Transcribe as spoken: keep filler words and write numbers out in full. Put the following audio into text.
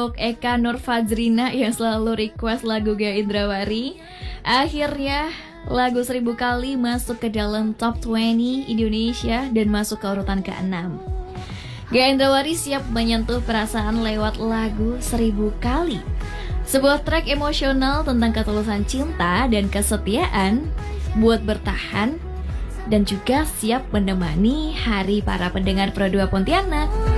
untuk Eka Nurfazrina yang selalu request lagu Gaya Indrawari. Akhirnya lagu Seribu Kali masuk ke dalam top dua puluh Indonesia dan masuk ke urutan keenam. Gaya Indrawari siap menyentuh perasaan lewat lagu Seribu Kali, sebuah track emosional tentang ketulusan cinta dan kesetiaan buat bertahan dan juga siap menemani hari para pendengar Pro dua Pontianak.